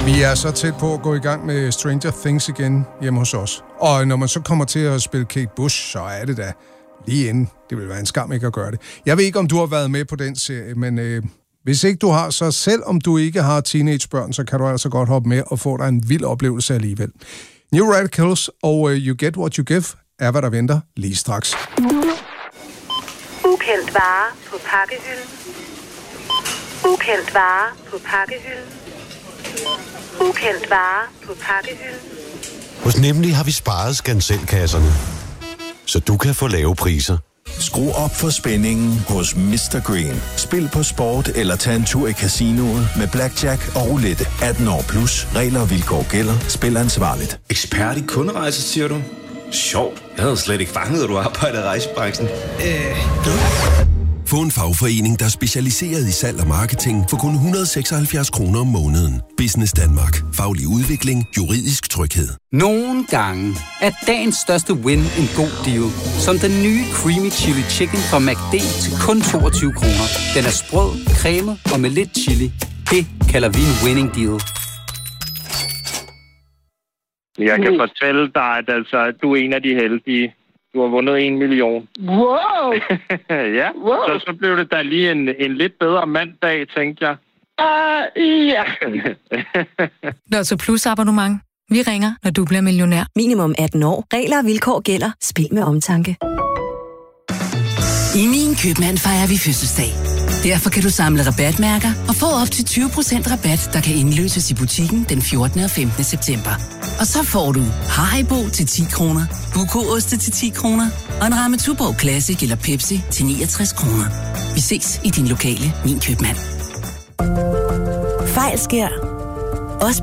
Vi er så tæt på at gå i gang med Stranger Things igen hjemme hos os. Og når man så kommer til at spille Kate Bush, så er det da lige inden. Det vil være en skam ikke at gøre det. Jeg ved ikke, om du har været med på den serie, men hvis ikke du har, så selv om du ikke har teenagebørn, så kan du altså godt hoppe med og få dig en vild oplevelse alligevel. New Radicals og You Get What You Give er, hvad der venter lige straks. Ukendt vare på pakkehylden. Ukendt vare på pakkehylden. Ukendt vare på pakkehylden. Hos Nemlig har vi sparet skanselkasserne, så du kan få lave priser. Skru op for spændingen hos Mr. Green. Spil på sport eller tag en tur i casinoet med blackjack og roulette. 18 år plus. Regler og vilkår gælder. Spil ansvarligt. Ekspert i kunderejser, siger du? Sjovt. Jeg havde slet ikke fanget, at du arbejder i rejsebranchen. Få en fagforening, der er specialiseret i salg og marketing for kun 176 kroner om måneden. Business Danmark. Faglig udvikling. Juridisk tryghed. Nogle gange er dagens største win en god deal. Som den nye Creamy Chili Chicken fra McD til kun 22 kroner. Den er sprød, cremet og med lidt chili. Det kalder vi en winning deal. Jeg kan fortælle dig, at du er en af de heldige. Du har vundet 1 million. Wow! Ja, wow. Så blev det da lige en lidt bedre mandag, tænkte jeg. Ja. Lotto Plus abonnement. Vi ringer, når du bliver millionær. Minimum 18 år. Regler og vilkår gælder. Spil med omtanke. I Min Købmand fejrer vi fødselsdag. Derfor kan du samle rabatmærker og få op til 20% rabat, der kan indløses i butikken den 14. og 15. september. Og så får du Haribo til 10 kroner, Buko-oste til 10 kroner og en ramme Tuborg Classic eller Pepsi til 69 kroner. Vi ses i din lokale Min Købmand. Fejl sker,